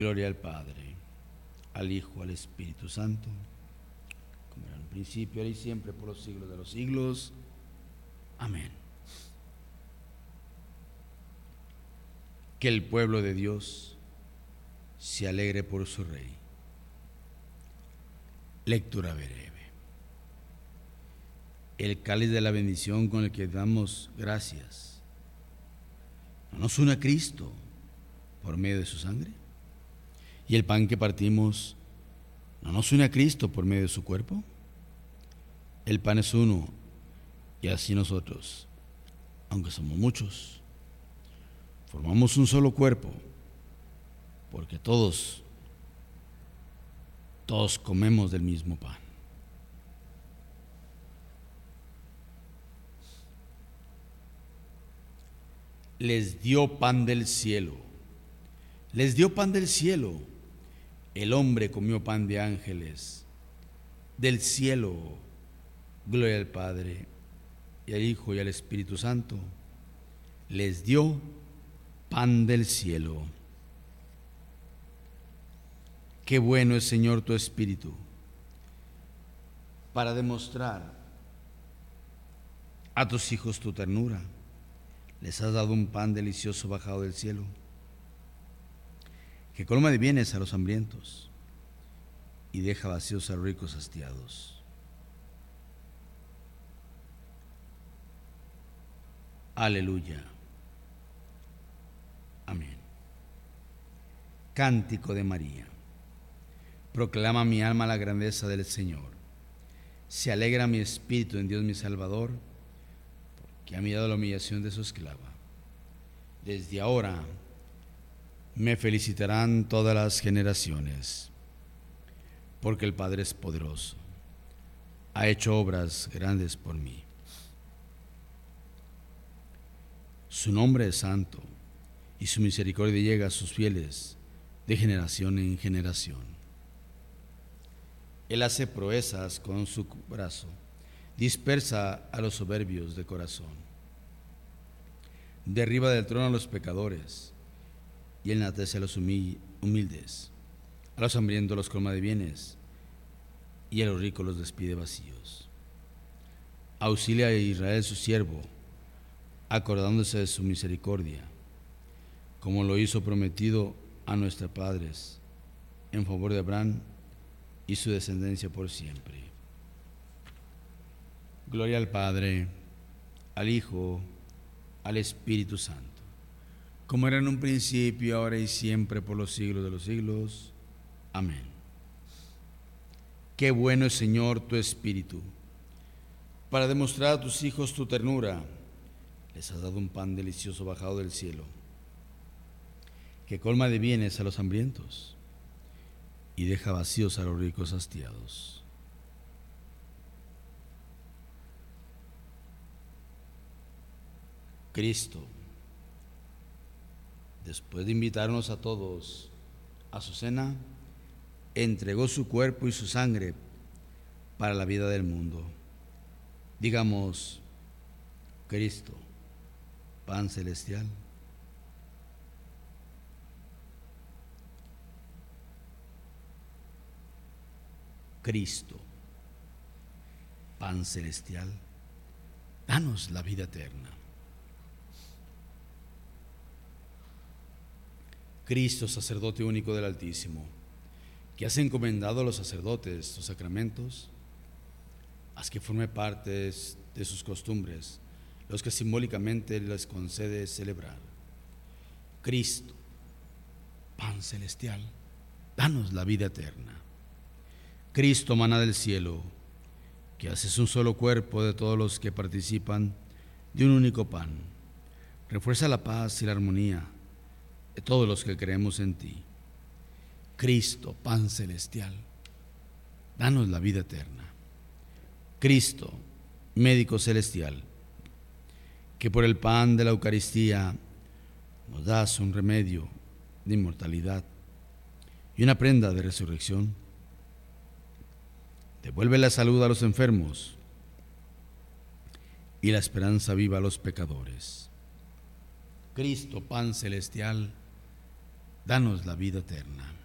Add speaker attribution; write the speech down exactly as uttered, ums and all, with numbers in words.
Speaker 1: Gloria al Padre, al Hijo, al Espíritu Santo, como era en un principio, ahora y siempre, por los siglos de los siglos. Amén. Que el pueblo de Dios se alegre por su Rey. Lectura breve. El cáliz de la bendición con el que damos gracias no nos une a Cristo por medio de su sangre. Y el pan que partimos no nos une a Cristo por medio de su cuerpo. El pan es uno y así nosotros, aunque somos muchos, formamos un solo cuerpo, porque todos, todos comemos del mismo pan. Les dio pan del cielo, les dio pan del cielo. El hombre comió pan de ángeles del cielo. Gloria al Padre, y al Hijo, y al Espíritu Santo. Les dio pan del cielo. Qué bueno es, Señor, tu Espíritu, para demostrar a tus hijos tu ternura. Les has dado un pan delicioso bajado del cielo, que colma de bienes a los hambrientos y deja vacíos a los ricos hastiados. Aleluya. Amén. Cántico de María. Proclama mi alma la grandeza del Señor. Se alegra mi espíritu en Dios mi Salvador, porque ha mirado la humillación de su esclava. Desde ahora me felicitarán todas las generaciones, porque el Padre es poderoso, ha hecho obras grandes por mí. Su nombre es santo, y su misericordia llega a sus fieles de generación en generación. Él hace proezas con su brazo, dispersa a los soberbios de corazón, derriba del trono a los pecadores, y enaltece a los humildes. A los hambrientos los colma de bienes, y a los ricos los despide vacíos. Auxilia a Israel su siervo, acordándose de su misericordia, como lo hizo prometido a nuestros padres, en favor de Abraham y su descendencia por siempre. Gloria al Padre, al Hijo, al Espíritu Santo, como era en un principio, ahora y siempre, por los siglos de los siglos. Amén. Qué bueno es, Señor, tu Espíritu, para demostrar a tus hijos tu ternura. Les has dado un pan delicioso bajado del cielo, que colma de bienes a los hambrientos y deja vacíos a los ricos hastiados. Cristo, después de invitarnos a todos a su cena, entregó su cuerpo y su sangre para la vida del mundo. Digamos: Cristo, pan celestial. Cristo, pan celestial, danos la vida eterna. Cristo, sacerdote único del Altísimo, que has encomendado a los sacerdotes los sacramentos, haz que forme parte de sus costumbres los que simbólicamente les concede celebrar. Cristo, pan celestial, danos la vida eterna. Cristo, maná del cielo, que haces un solo cuerpo de todos los que participan de un único pan, refuerza la paz y la armonía de todos los que creemos en ti. Cristo, pan celestial, danos la vida eterna. Cristo, médico celestial, que por el pan de la Eucaristía nos das un remedio de inmortalidad y una prenda de resurrección. Devuelve la salud a los enfermos y la esperanza viva a los pecadores. Cristo, pan celestial, danos la vida eterna.